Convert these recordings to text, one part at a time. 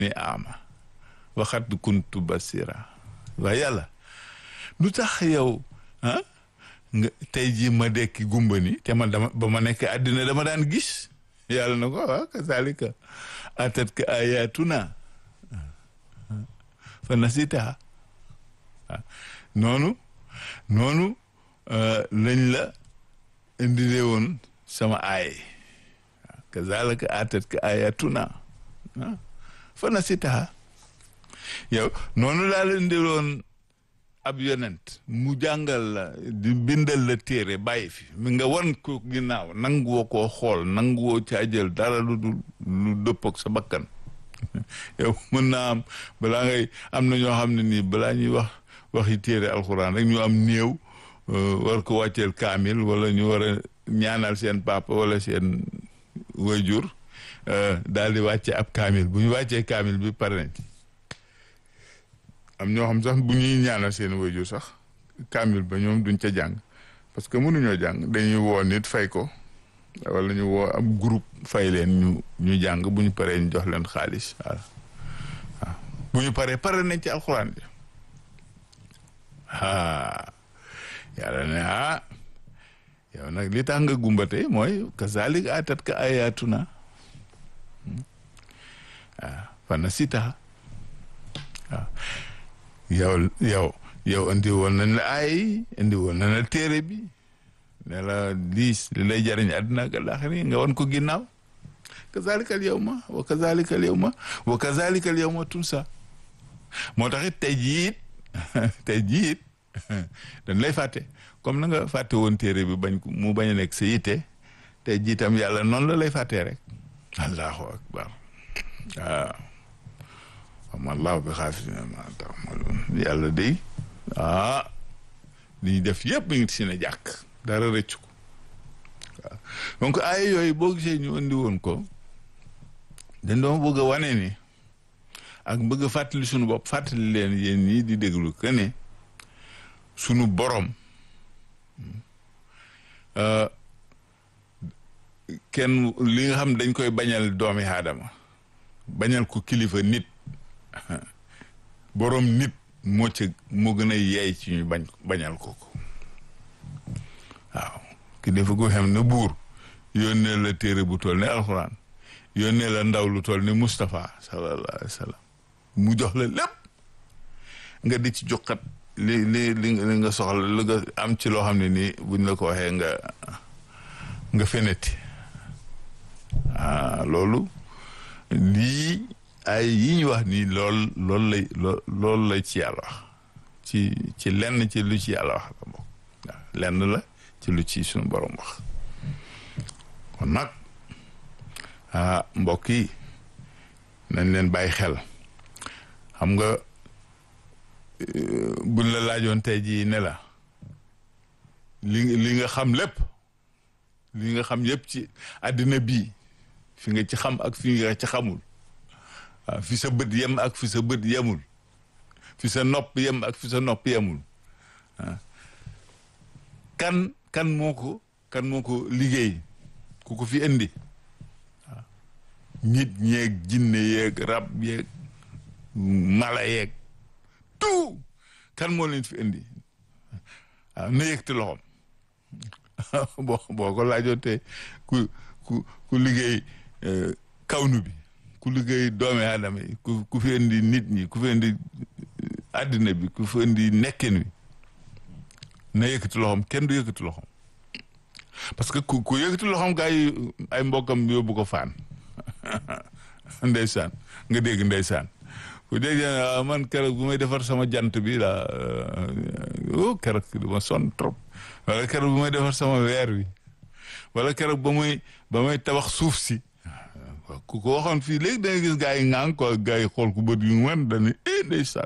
ama waxat kuntu basira waaye yàlla lu tax yow nga tey jii ma dekki gumba ni te man ba ma nekk àddina dama daan gis yàlla na ko kazalika atatka ayatuna fa nasitaha noonu lañ la indile woon sama aay kazalika atatka ayatuna fa nasitaha yow noonu laa la indile woon ab yonent mu jàngal la di bindal la téere bàyyi fi mi nga wan ko ginnaaw nanguwoo koo xool nanguwoo caa jël dara lu dëpp ak sa bakkan yow mën naa am balaa ngay am na ñoo xam ne nii balaa ñuy waxi téere alxuraan rek ñu am néew war ko wàcceel kaamil wala ñu war a ñaanal seen papa wala seen wayjur daal di wàcce ab kaamil bu ñu wàccee kaamil bi pare nañ ci am ñoo xam sax bu ñuy ñaanal seen wayjur sax kaamil ba ñoom duñ ca jàng parce que mënuñoo jàng dañuy woo nit fay ko wala ñu woo ab groupe fay leen ñu jàng bu ñu paree ñu jox leen xaalis waaw bu ñu paree pare nañ ci alxuraan bi yàlla ne yow nag li tax nga gumbate mooy kazalik atat ka ayatuna fa nasitaha yow indi woon nañ la ay indi woon nañ la téere bi ne la liis li lay jariñ àddina ak àllaaxira nga wan ko ginnaaw kazalika al yawma wa kazalika al yawma wa kazalika al yawma tunsa moo tax it tey jii it dañ lay fàtte comme na nga fàtte woon téere bi mu bañ a nekk sa yitte tey jii tam yàlla noonu la lay fàttee rek allahu akbar wama allahu bi xaafisina ma ta'malun yàlla day li ñu def yëpp mi ngi si ne jàkk dara rëccu ko waaw donc ay yooyu boo gisee ñu andi woon ko dañ doon bëgg a wane ni ak bëgg a fàttali suñu bopp fàttali leen yéen ñii di déglu que ne suñu borom kenn li nga xam dañ koy bañal doomi aadama bañal ko kilifa nit borom nit moo gën a yeey ci ñu bañal ko waaw kilifa gu xam ne buur yónnee la téere bu toll ne alxuraan yónnee la ndaw lu toll ne Moustapha sallallahu alayhi wa sallam mu jox la lépp nga di ci joxat li nga soxla li nga am ci loo xam ne nii buñ la ko waxee nga feneti loolu lii ay yi ñu wax nii loolu lay ci yàlla wax ci lenn ci lu ci yàlla wax la bokk waaw lenn la ci lu ci suñu borom wax kon nag mbokk yi nañ leen bàyyi xel xam nga buñ la laajoon tey jii ne la li nga xam lépp li nga xam yëpp ci àddina bii fi nga ci xam ak fi nga ci xamul waaw fi sa bët yem ak fi sa bët yemul fi sa nopp yem ak fi sa nopp yemul kan moo ko liggéey ku ko fi indi waaw nit ñeeg jinne yeeg rab yeeg mala yeeg tout kan moo leen fi indi waaw na yëgte loxoom boo ko laajootee ku liggéey kawnu bi ku liggéey doomi aadama yi ku fi indi nit ñi ku fi indi àddina bi ku fi indi nekkin wi na yëkkati loxoom kenn du yëkkati loxoom parce que ku yëkkati loxoom gaa yi ay mbokkam yóbbu ko faan ndeysaan nga dégg ndeysaan ku dégg man keroog bu may defar sama jant bi la keroog dama sonn trop wala keroog bu may defar sama weer wi wala keroog ba may tabax suuf si ku ko waxoon fii léegi danga gis gaa yi ŋaan ko gaa yi xool ku bët yu wan dani ndeysaan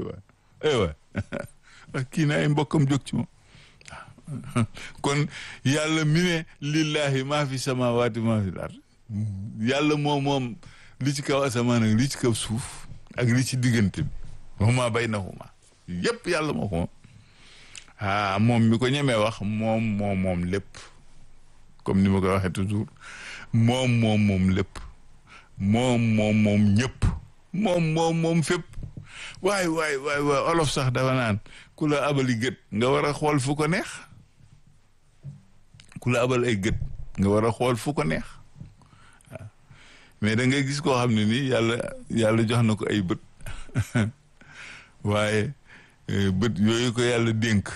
waay kii na ay mbokkam jóg ci moom kon yàlla mi ne lillahi maa fi samawati maa fi ard yàlla moom li ci kaw asamaan ak li ci kaw suuf ak li ci diggante bi wama baynahuma yépp yàlla moo ko moom mi ko ñemee wax moom lépp comme ni ma ko waxee toujours moom lépp moom ñëpp moom fépp waay olof sax dafa naan ku la abali gët nga war a xool fu ko neex ku la abal ay gët nga war a xool fu ko neex waaw mais da ngay gis koo xam ne nii yàlla jox na ko ay bët waaye bët yooyu ko yàlla dénk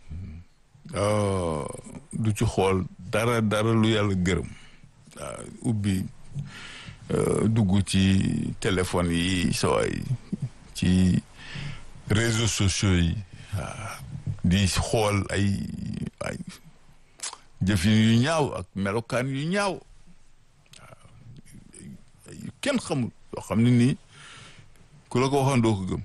du ci xool dara lu yàlla gërëm waaw ubbi dugg ci téléphone yi saway ci réseaux sociaux yi waaw di xool ay jëfin yu ñaaw ak melokaan yu ñaaw waaw kenn xamul yoo xam ne nii ku la ko waxoon doo ko gëm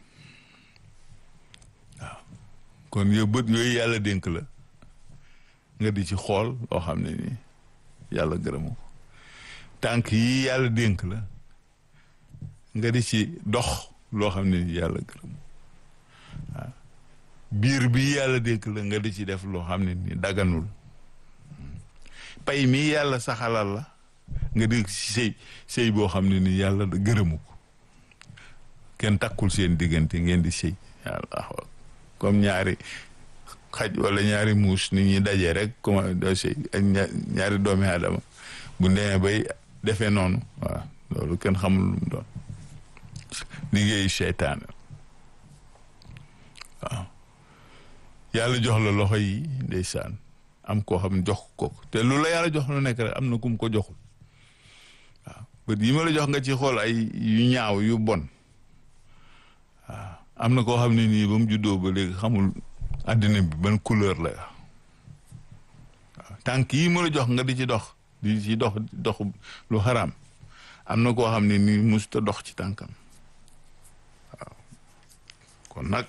waaw kon yow bët yooyu yàlla dénk la nga di ci xool loo xam ne nii yàlla gërëmu ko tànk yi yàlla dénk la nga di ci dox loo xam ne nii yàlla gërëmu waaw biir bi yàlla dénk la nga di ci def loo xam ne nii daganul pay mi yàlla saxalal la nga di ci sëy boo xam ne nii yàlla gërëmu ko kenn takkul seen diggante ngeen di sëy yàlla comme ñaari xaj wala ñaari muus ni ñuy dajee rek comme doo sëy ak ñaari doomi aadama bu demee bay defee noonu waaw loolu kenn xamul lu mu doon liggéeyu seytaane waaw yàlla jox la loxo yi ndeysaan am koo xam ne jox ko te lu la yàlla jox lu nekk rek am na ku mu ko joxul waaw bët yi ma la jox nga ci xool ay yu ñaaw yu bon waaw am na koo xam ne nii ba mu juddoo ba léegi xamul àddina bi ban couleur la waaw tànk yi ma la jox nga di ci dox dox lu xaraam am na koo xam ne nii musuta dox ci tànkam waaw kon nag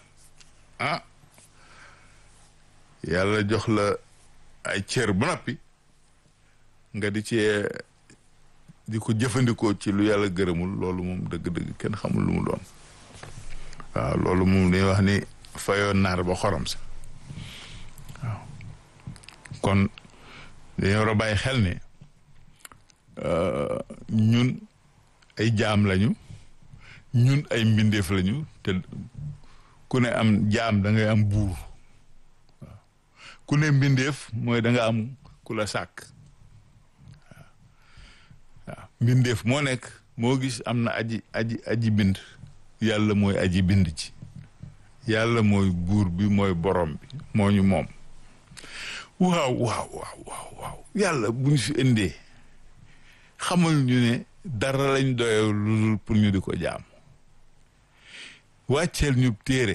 yàlla jox la ay cër ba noppi nga di ko jëfandikoo ci lu yàlla gërëmul loolu moom dëgg-dëgg kenn xamul lu mu doon waaw loolu moom dañuy wax ni fayoon naar ba xorom sa waaw kon dañoo war a bàyyi xel ne ñun ay jaam lañu ñun ay mbindeef lañu te ku ne am jaam da ngay am buur waaw ku ne mbindeef mooy da nga am ku la sàkk waaw mbindeef moo nekk moo gis am na aji bind yàlla mooy aji bind ci yàlla mooy buur bi mooy borom bi moo ñu moom waaw yàlla bu ñu fi indee xamal ñu ne dara lañ doyoo lu dul pour ñu di ko jaam wàcceel ñu téere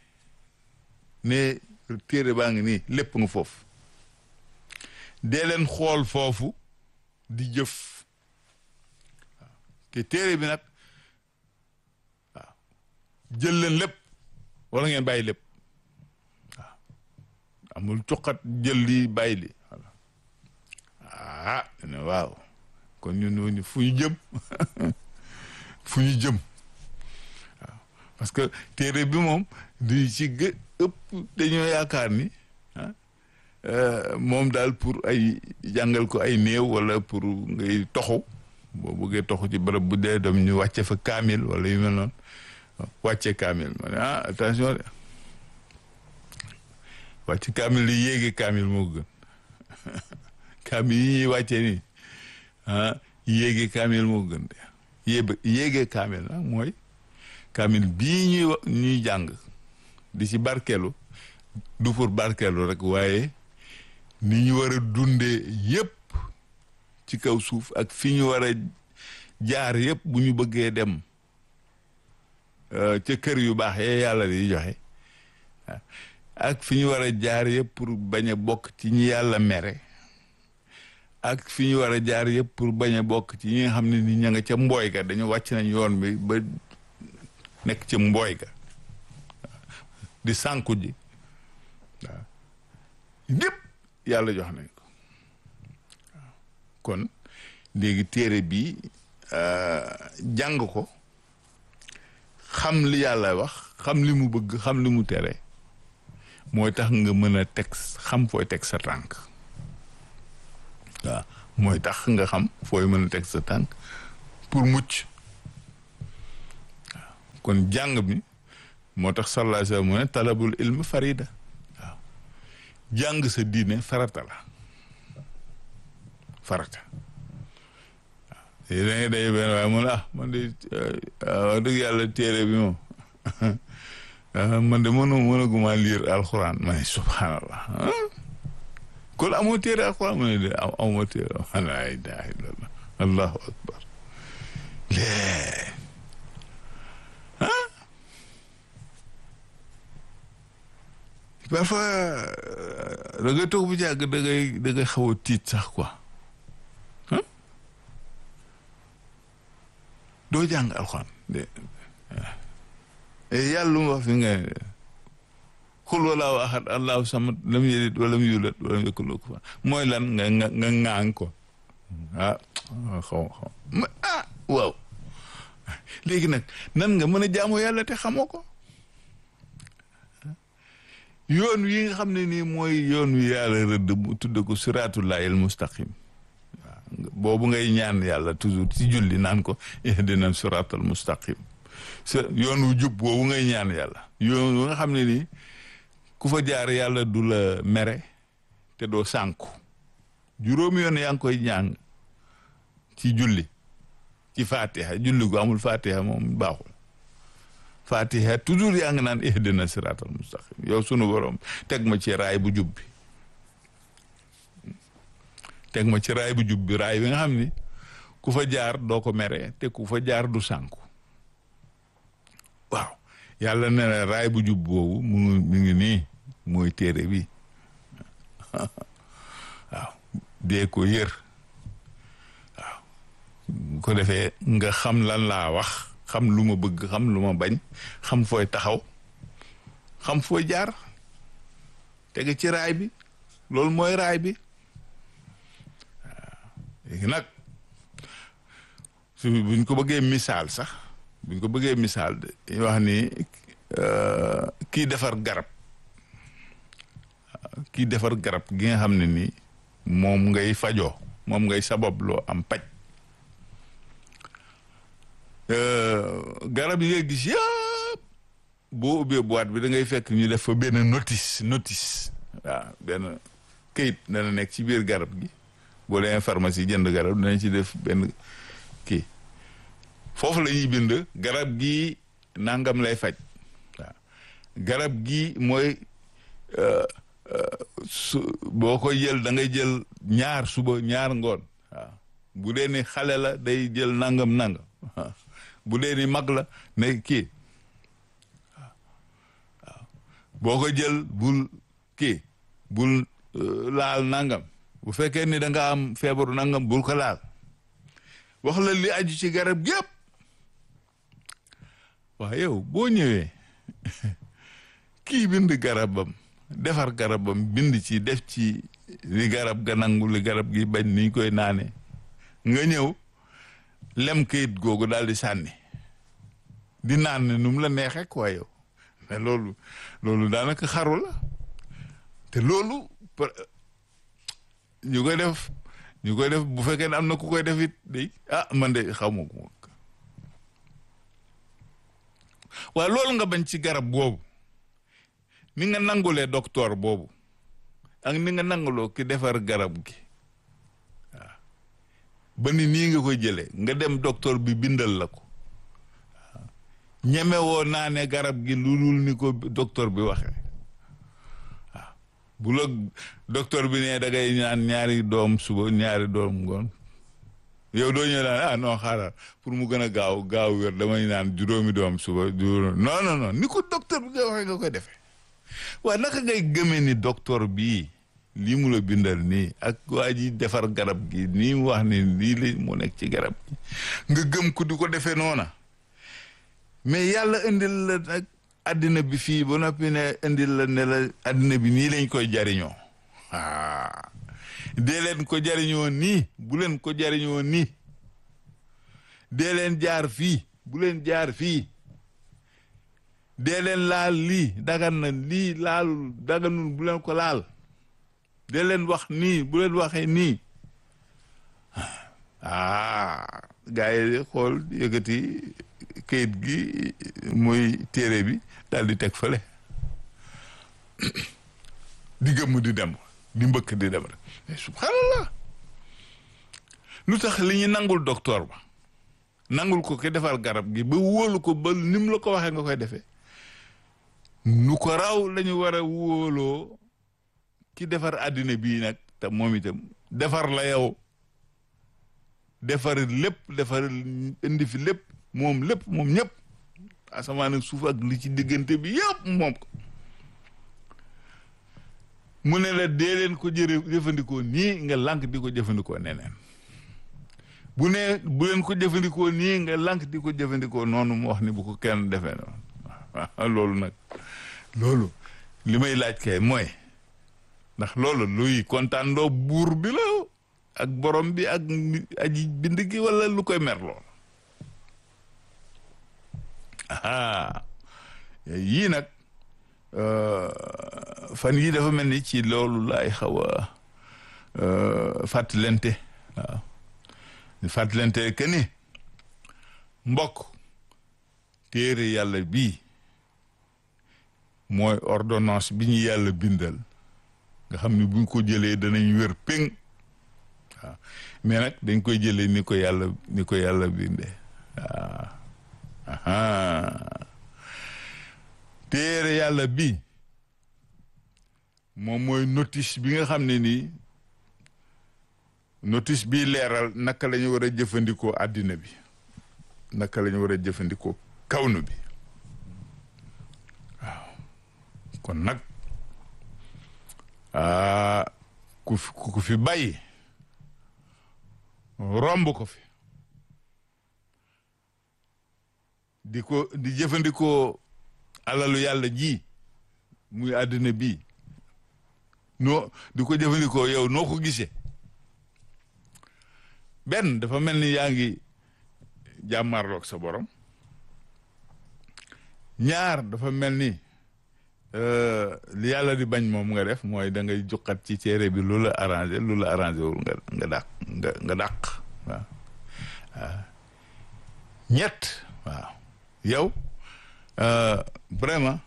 ne téere baa ngi nii lépp nga foofu dee leen xool foofu di jëf waaw te téere bi nag waaw jël leen lépp wala ngeen bàyyi lépp waaw amul cuqat jël li bàyyi li ne waaw kon ñun fu ñu jëm fu ñu jëm waaw parce que téere bi moom di ci ëpp dañoo yaakaar ni moom daal pour ay jàngal ko ay néew wala pour ngay toxu boo bëggee toxu ci bërëb bu dee doom ñu wàcce fa kaamil wala yu mel noonu wàcce kaamil ma ne attention de wàcce kaamil li yéege kaamil moo gën kaamil yi ñuy wàcce nii yéege kaamil moo gën de yéege kaamil nag mooy kaamil bii ñuy jàng di ci barkeelu du pour barkeelu rek waaye ni ñu war a dundee yépp ci kaw suuf ak fi ñu war a jaar yépp bu ñu bëggee dem ca kër yu baax yee yàlla di joxe ak fi ñu war a jaar yépp pour bañ a bokk ci ñi yàlla mere ak fi ñu war a jaar yépp pour bañ a bokk ci ñi nga xam ne ni ña nga ca mbooy ga dañu wàcc nañ yoon bi ba nekk ca mbooy ga di sànku ji waaw lépp yàlla jox nañ ko waaw kon léegi téere bi jàng ko xam li yàlla wax xam li mu bëgg xam li mu tere mooy tax nga mën a teg xam fooy teg sa tànk waaw mooy tax nga xam fooy mën a teg sa tànk pour mucc waaw kon jàng bi moo tax sallallahu alayhi wa sallam mu ne talabul ilm farida waaw jàng sa diine farata la farata waaw dangay day benn waaye mun man de wax dëgg yàlla téere bi moom man de mënaguma lire alxuraan ma ne subhanallah kon amoo téere alxuraan ma ne de amoo téere la ilaha illallah allahu akbar parfois da ngay toog bu jàgg da ngay xaw a tiit sax quoi doo jàng alxuraan de yàlla lu mu wax fi nga xul walaahu ahad allahu samad lam yalid walam yulad walam yakun lahu kufuwan mooy lan nga ŋaaŋ ko xaw waaw léegi nag nan nga mën a jaamu yàlla te xamoo ko yoon wi nga xam ne nii mooy yoon wi yàlla rëdd mu tudde ko siraatullahil mustaqim waaw boobu ngay ñaan yàlla toujours ci julli naan ko ihdina siraatal mustaqim yoon wu jub boobu ngay ñaan yàlla yoon wu nga xam ne nii ku fa jaar yàlla du la mere te doo sànku juróomi yoon yaa ngi koy ñaan ci julli ci fatiha julli gu amul fatiha moom baaxul fatiha toujours yaa ngi naan ihdina siraatal mustaqim yow sunu borom teg ma ci raay bu jub bi teg ma ci raay bu jub bi raay bi nga xam ni ku fa jaar doo ko mere te ku fa jaar du sànku waaw yàlla ne na raay bu jub boobu mu ngi nii mooy téere bi waaw dee ko yër waaw bu ko defee nga xam lan laa wax xam lu ma bëgg xam lu ma bañ xam fooy taxaw xam fooy jaar tege ci raay bi loolu mooy raay bi waaw léegi nag buñ ko bëggee misaal sax buñ ko bëggee misaal dañuy wax ni kii defar garab gi nga xam ne nii moom ngay fajoo moom ngay sababloo am paj garab yi ngay gis yëpp boo ubbee boîte bi da ngay fekk ñu def fa benn notice waaw benn këyit dana nekk ci biir garab gi boo demee pharmacie jënd garab danañ ci def benn kii foofu la ñuy bind garab gi nangam lay faj waaw garab gi mooy boo koy jël da ngay jël ñaar suba ñaar ngoon waaw bu dee ni xale la day jël nangam bu dee ni mag la ne kii waaw boo ko jël bul laal nangam bu fekkee ni da nga am feebaru nangam bul ko laal wax la li aju ci garab gépp waaw yow boo ñëwee kii bind garabam defar garabam bind ci def ci li garab ga nangu li garab gi bañ niñ koy naane nga ñëw lem kayit googu daal di sànni di naan ne nu mu la neexee quoi yow mais loolu daanaka xaru la te loolu ñu koy def bu fekkee ne am na ku koy def it day man de xaw ma ko waaye loolu nga bañ ci garab boobu ni nga nangulee docteur boobu ak ni nga nanguloo ki defar garab gi waaw ba ni nii nga koy jëlee nga dem docteur bi bindal la ko waaw ñeme woo naa ne garab gi lu dul ni ko docteur bi waxee waaw bu la docteur bi ne da ngay ñaan ñaari doom suba ñaari doom ngoon yow doo ñëw naan non xaaral pour mu gën a gaaw wér damay naan juróomi doom suba non ni ko docteur bi nga waxee nga koy defee waaw naka ngay gëmee ni docteur bii lii mu la bindal nii ak waa ji defar garab gi nii mu wax ni lii la mu nekk ci garab gi nga gëm ko di ko defee noona mais yàlla indil la nag addina bi fii ba noppi ne indil la ne la addina bi nii lañ koy jariñoo dee leen ko jariñoo nii bu leen ko jariñoo nii dee leen jaar fii bu leen jaar fii dee leen laal lii dagan na lii laalul daganul bu leen ko laal dee leen wax nii bu leen waxee nii gars yi xool yëkkati kayit gi muy téere bi daal di teg fële di gëmm di dem di mbëkk di dem rek mais subhanallah lu tax li ñu nangul docteur ba nangul ko ki defar garab gi ba wóolu ko ba ni mu la ko waxee nga koy defee nu ko raw lañu war a wóoloo ki defar àddina bii nag te moom itam defar la yow defar lépp defar indi fi lépp moom ñëpp asamaan ak suuf ak li ci diggante bi yëpp moom ko mu ne la dee leen ko jëfandikoo nii nga lànk di ko jëfandikoo neneen bu leen ko jëfandikoo nii nga lànk di ko jëfandikoo noonu mu wax ni bu ko kenn defee noonu loolu nag loolu li may laaj kay mooy ndax loolu luy kontaan loo buur bi la ak borom bi ak aji bind gi wala lu koy mer lool yii nag fan yii dafa mel ni ci loolu laay xaw a fàttalente waaw fàttalente que ni mbokk téere yàlla bii mooy ordonnance bi ñu yàlla bindal nga xam ni buñ ko jëlee danañ wér péng waaw mais nag dañ koy jëlee ni ko yàlla bindee waaw téere yàlla bi moom mooy notice bi nga xam ne nii notice bii leeral naka la ñu war a jëfandikoo àddina bi naka la ñu war a jëfandikoo kawnu bi waaw kon nag ku fi bàyyi romb ko fi di jëfandikoo alalu yàlla ji muy àddina bi di ko jëfandikoo yow noo ko gisee benn dafa mel ni yaa ngi jàmmarloog sa borom ñaar dafa mel ni li yàlla di bañ moom nga def mooy da ngay juqat ci téere bi lu la arrangé wul nga dàq waaw ñett waaw yow vraiment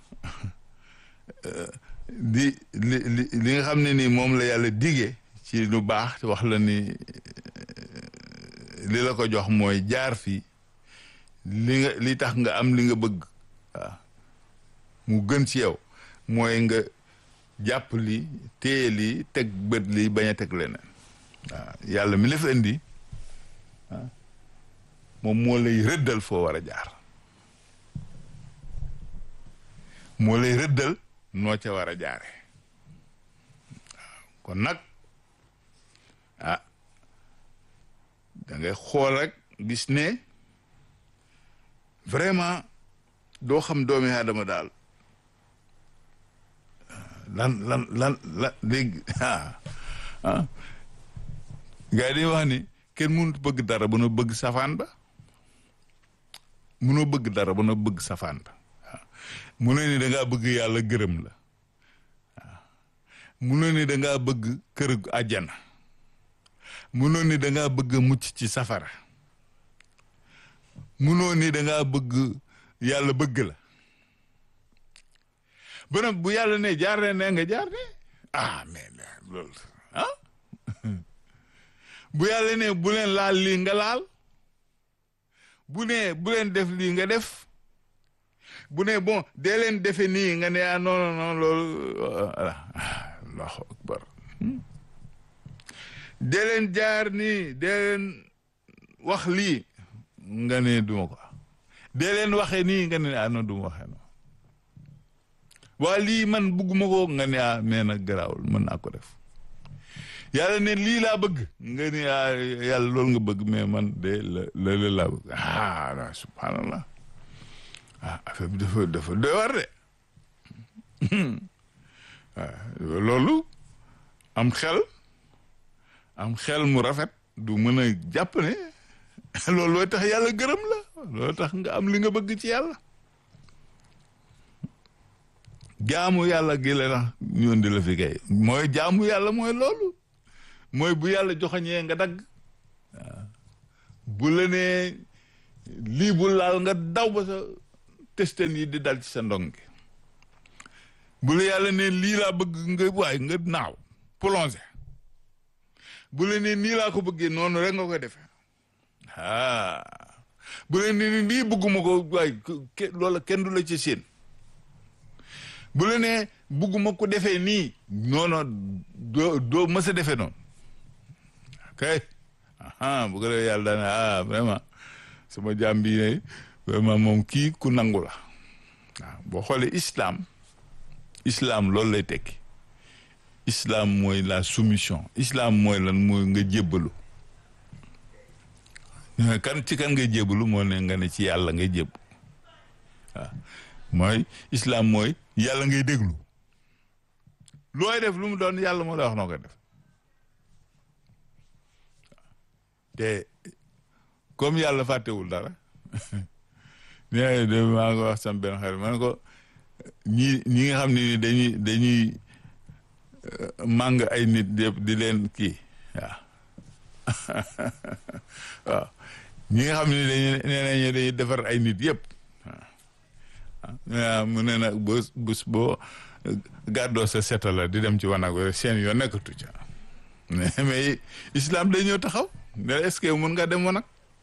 li nga xam ne ni moom la yàlla digee ci lu baax wax la ni li la ko jox mooy jaar fii li tax nga am li nga bëgg waaw mu gën ci yow mooy nga jàpp li téye li teg bët li bañ a teg leneen waaw yàlla mi la fi indi moom moo lay rëddal foo war a jaar moo lay rëddal noo ca war a jaare waaw kon nag da ngay xool rek gis ne vraiment doo xam doomi aadama daal lan léegi gars yi dañuy wax ni kenn mënut bëgg dara ba na bëgg safaan ba mënoo bëgg dara ba na bëgg safaan ba waaw mënoo ni da ngaa bëgg yàlla gërëm la waaw mënoo ni da ngaa bëgg kër àjjana mënoo ni da ngaa bëgg mucc ci safara mënoo ni da ngaa bëgg yàlla bëgg la ba nag bu yàlla ne jaar ne nga jaar ne mais loolu bu yàlla ne bu leen laal lii nga laal bu leen def lii nga def bu ne bon dee leen defe nii nga ne non loolu allahu akbar dee leen jaar nii dee leen wax lii nga ne duma ko dee leen waxe nii nga ne non duma waxe noonu waa lii man bugguma ko nga ne mais nag garaawul mën naa ko def yàlla ne lii laa bëgg nga ne yàlla loolu nga bëgg mais man de la laa bëgg subhanallah affaire bi dafa doy war de loolu am xel mu rafet du mën a jàpp ne loolu looy tax yàlla gërëm la loolu tax nga am li nga bëgg ci yàlla jaamu yàlla gi la tax ñu indi la fi kay mooy jaamu yàlla mooy loolu mooy bu yàlla joxañee nga dagg bu la nee lii bu laal nga daw ba sa testen yi di dal ci sa ndong gi bu la yàlla ne lii laa bëgg nga waay nga naaw plongé bu la ne nii laa ko bëggee noonu rek nga ko defee bu la ne nii bëgguma ko waay loola kenn du la ci seen bu la ne bëgguma ko defee nii noono doo mës a defee noonu kay bu ko defee yàlla daane vraiment sama jaam bi ne vraiment moom kii ku nangu la waaw boo xoolee islam loolu lay tekki islam mooy la soumission islam mooy lan mooy nga jébbalu kan ngay jébbalu moo ne nga ne ci yàlla ngay jébbu waaw mooy islam mooy yàlla ngay déglu looy def lu mu doon yàlla moo la wax noo koy def te comme yàlla fàttewul dara de maa ngi wax sam benn xarit ma ne ko ñi nga xam ne dañuy màng ay nit di leen kii waaw waaw ñi nga xam ne dañuy defar ay nit yëpp waaw mu ne nag bés boo gàddoo sa seta la di dem ci wanag seen yoon nekkatu ca mais islam day ñëw taxaw ne est-ce que mun nga dem wanag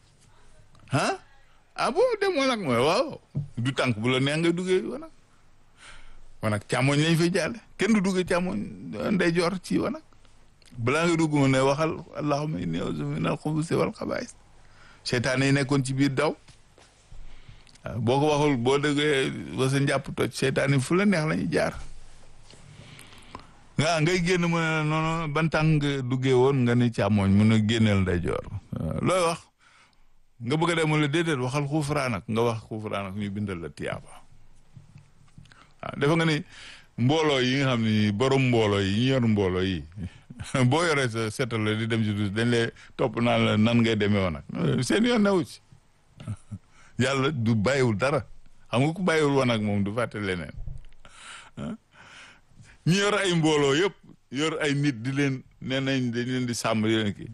bon dem wanag mooy waaw du tànk bu la neex nga duggee wanag càmmoñ lañ fay jàlle kenn du duggee càmmoñ ndeyjoor ci wanag balaa nga dugg mu ne waxal allahumma inni a'udhu minal khubuthi wal khaba'ith seytaane yi nekkoon ci biir daw boo ko waxul boo déggee ba sa njàpp toj seytaane fu la neex lañuy jaar ngay génn mu ne noonu ban tànk nga duggee woon nga ne càmmoñ mun a génneel ndeyjoor looy wax nga bëgg a dem la déedéet waxal xufraanak nga wax xufraanak ñu bindal la tiyaaba dafa nga ni mbooloo yi nga xam ne borom mbooloo yi ñu yor mbooloo yi boo yoree sa setal la di dem ci dus dañ lay topp naan la nan ngay demee woon nag seen yoon newu ci yàlla du bàyyiwul dara xam nga ku bàyyiwul woon ak moom du fàtte leneen ñi yor ay mbooloo yëpp yor ay nit di leen nee nañ dañ leen di sàmm di leen kii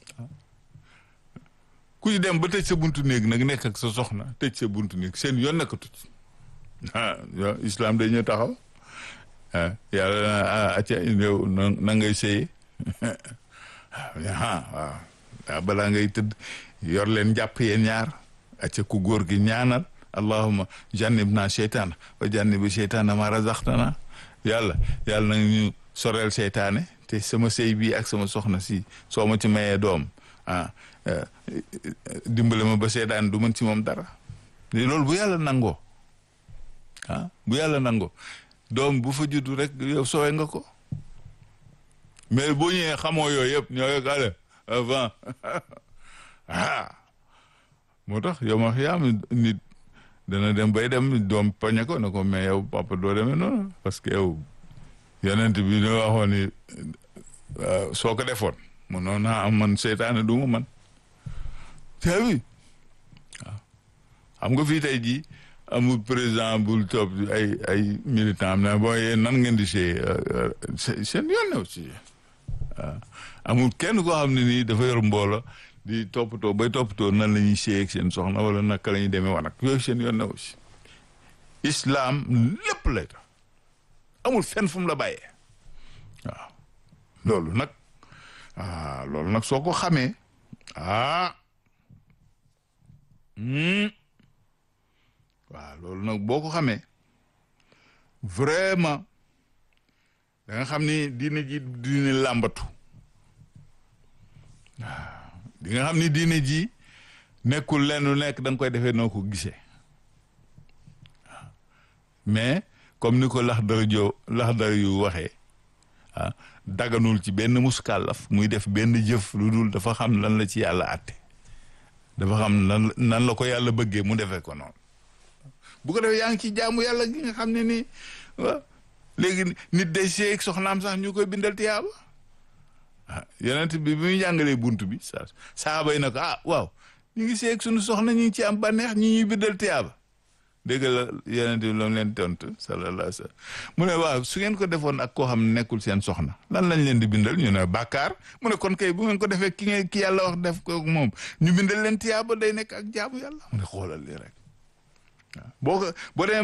ku ci dem ba tëj sa buntu néeg nag nekk ak sa soxna tëj sa buntu néeg seen yoon nekkatu ci islam day ñëw taxaw yàlla acca yow na ngay sëye waaw balaa ngay tëdd yor leen jàpp yeen ñaar acca ku góor gi ñaanal allahumma jannibna seytaana wa jannibi seytaana ma razaqtana yàlla na ñu soreel seytaane te sama sëy bii ak sama soxna si soo ma ci mayee doom dimbale ma ba seytaane du mën ci moom dara loolu bu yàlla nangoo bu yàlla nangoo doom bu fa juddu rek yow sowe nga ko mais boo ñëwee xamoo yooyu yëpp ñoo gale avant moo tax yow ma xiyaam nit dana dem bay dem doom pañe ko ne ko mais yow papa doo demee noonu parce que yow yonent bi ñu waxoon ni soo ko defoon mu noonu naa am man seytaane du ma man teewi waaw xam nga fii tey jii amul président bul topp ay militant am na boo yee nan ngeen di seen yoon new ci waaw amul kenn koo xam ne nii dafa yor mboolo di toppatoo nan la ñuy séy ak seen soxna wala naka la ñuy demee wan ak yooyu seen yoon new ci islam lépp lay tax amul fenn fu mu la bàyyee waaw loolu nag soo ko xamee waaw loolu nag boo ko xamee vraiment da nga xam ni diine làmbatu waaw di nga xam ni diine ji nekkul lenn lu nekk da nga koy defee noo ko gisee waaw mais comme ni ko Laxdari yu waxee daganul ci benn muskàllaf muy def benn jëf lu dul dafa xam lan la ci yàlla àtte dafa xam nan la ko yàlla bëggee mu defee ko noonu bu ko defee yaa ngi ci jaamu yàlla gi nga xam ne nii léegi nit day seeg soxnaam sax ñu koy bindal tiyaaba yonent bi muy jàngalee bunt bi saaba yi na ko waaw ñu ngi seeg suñu soxna ñu ngi ci am bànneex ñi ñuy bindal tiyaaba dégg la yonent bi loolu leen tontu sallallahu alayhi wa sallam mu ne waaw su ngeen ko defoon ak koo xam ne nekkul seen soxna lan lañ leen di bindal ñu ne bàkkaar mu ne kon kay bu ngeen ko defee ki yàlla wax def ko moom ñu bindal leen tiyaaba day nekk ak jaamu yàlla mu ne xoolal lii rek waaw boo demee